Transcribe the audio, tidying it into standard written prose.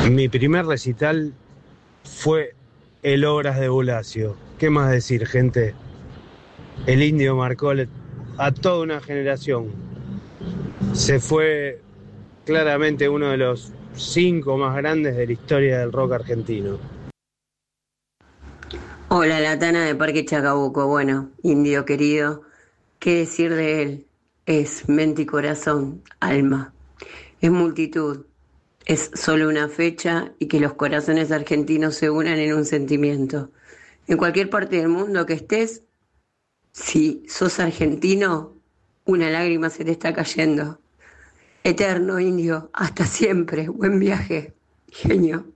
Mi primer recital fue el Obras de Bulacio. ¿Qué más decir, gente? El Indio marcó a toda una generación. Se fue claramente uno de los 5 más grandes de la historia del rock argentino. Hola, la Tana de Parque Chacabuco. Bueno, indio querido, ¿qué decir de él? Es mente y corazón, alma. Es multitud. Es solo una fecha y que los corazones argentinos se unan en un sentimiento. En cualquier parte del mundo que estés, si sos argentino, una lágrima se te está cayendo. Eterno, indio, hasta siempre. Buen viaje, genio.